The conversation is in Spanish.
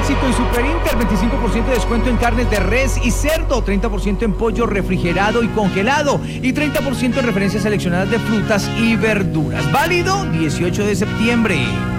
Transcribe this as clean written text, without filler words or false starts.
éxito en Super Inter, 25% de descuento en carnes de res y cerdo, 30% en pollo refrigerado y congelado y 30% en referencias seleccionadas de frutas y verduras. Válido 18 de septiembre.